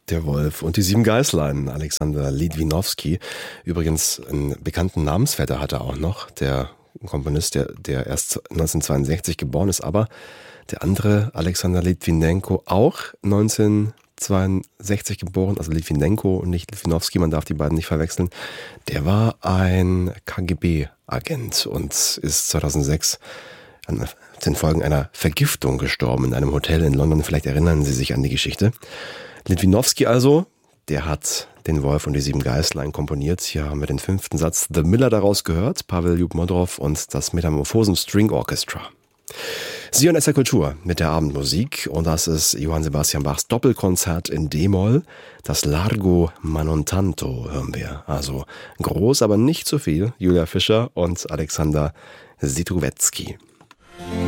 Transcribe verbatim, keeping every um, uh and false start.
Der Wolf und die sieben Geißlein, Alexander Litwinowski. Übrigens einen bekannten Namensvetter hat er auch noch, der Komponist, der, der erst neunzehnhundertzweiundsechzig geboren ist, aber der andere, Alexander Litwinenko, auch neunzehnhundertzweiundsechzig geboren, also Litwinenko und nicht Litwinowski, man darf die beiden nicht verwechseln. Der war ein K G B-Agent und ist zweitausendsechs an den Folgen einer Vergiftung gestorben in einem Hotel in London. Vielleicht erinnern Sie sich an die Geschichte. Litwinowski also, der hat den Wolf und die sieben Geißlein komponiert. Hier haben wir den fünften Satz The Miller daraus gehört, Pavel Jub-Modrow und das Metamorphosen String Orchestra. Sie und S R Kultur mit der Abendmusik und das ist Johann Sebastian Bachs Doppelkonzert in D-Moll. Das Largo ma non tanto hören wir. Also groß, aber nicht zu viel. Julia Fischer und Alexander Situwecki.